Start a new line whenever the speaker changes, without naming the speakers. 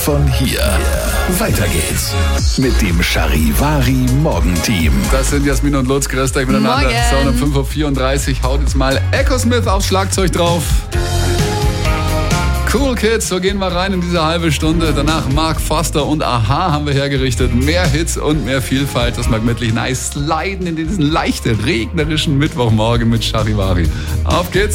Von hier. Weiter geht's mit dem Charivari Morgenteam.
Das sind Jasmin und Lutz, grüßt euch miteinander.
Morgen.
So, um 5.34 Uhr haut jetzt mal Echo Smith aufs Schlagzeug drauf. Cool Kids, so gehen wir rein in diese halbe Stunde. Danach Mark Foster und Aha haben wir hergerichtet. Mehr Hits und mehr Vielfalt. Das mag gemütlich nice sliden in diesen leicht regnerischen Mittwochmorgen mit Charivari. Auf geht's.